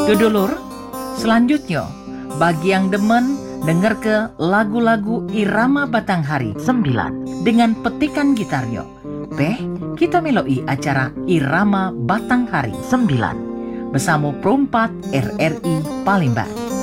Dulur, selanjutnya bagi yang demen denger ke lagu-lagu irama Batanghari 9 dengan petikan gitarnya. Kita meloi acara irama Batanghari 9 bersama Perompat RRI Palembang.